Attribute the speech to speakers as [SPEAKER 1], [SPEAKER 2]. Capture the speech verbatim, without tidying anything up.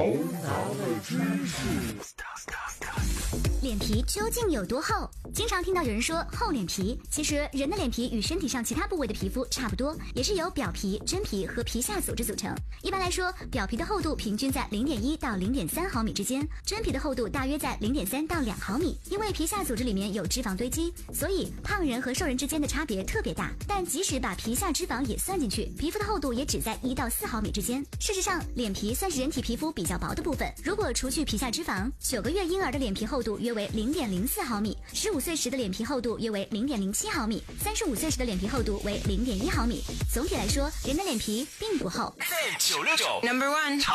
[SPEAKER 1] 头脑知识。
[SPEAKER 2] 脸皮究竟有多厚？经常听到有人说厚脸皮，其实人的脸皮与身体上其他部位的皮肤差不多，也是由表皮、真皮和皮下组织组成。一般来说，表皮的厚度平均在 零点一到零点三毫米之间，真皮的厚度大约在 零点三到两毫米。因为皮下组织里面有脂肪堆积，所以胖人和瘦人之间的差别特别大。但即使把皮下脂肪也算进去，皮肤的厚度也只在一到四毫米之间。事实上，脸皮算是人体皮肤比较薄的部分。如果除去皮下脂肪，九个月婴儿的脸皮厚度约为 零点零四毫米，十五岁时的脸皮厚度约为 零点零七毫米，三十五岁时的脸皮厚度为 零点一毫米。总体来说，人的脸皮并不厚。
[SPEAKER 3] 九六九 Number One